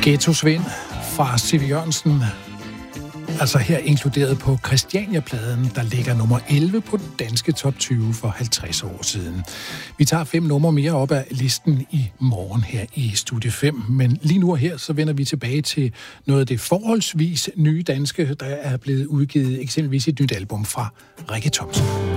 Ghetto Svend fra C.V. Jørgensen, altså her inkluderet på Christiania-pladen, der ligger nummer 11 på den danske top 20 for 50 år siden. Vi tager 5 numre mere op af listen i morgen her i Studie 5, men lige nu og her, så vender vi tilbage til noget af det forholdsvis nye danske, der er blevet udgivet, eksempelvis et nyt album fra Rikke Thomsen.